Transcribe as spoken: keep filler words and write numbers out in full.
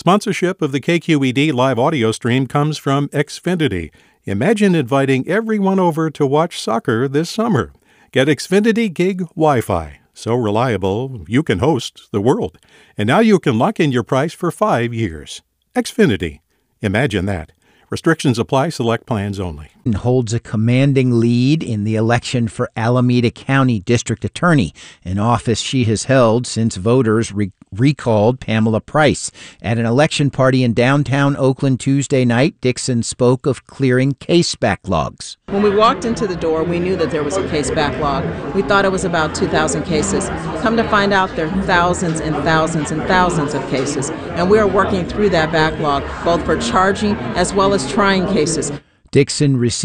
Sponsorship of the K Q E D live audio stream comes from Xfinity. Imagine inviting everyone over to watch soccer this summer. Get Xfinity Gig Wi-Fi. So reliable, you can host the world. And now you can lock in your price for five years. Xfinity. Imagine that. Restrictions apply. Select plans only. Holds a commanding lead in the election for Alameda County District Attorney, an office she has held since voters re- recalled Pamela Price. At an election party in downtown Oakland Tuesday night, Dixon spoke of clearing case backlogs. When we walked into the door, we knew that there was a case backlog. We thought it was about two thousand cases. Come to find out, there are thousands and thousands and thousands of cases, and we are working through that backlog, both for charging as well as trying cases. Dixon received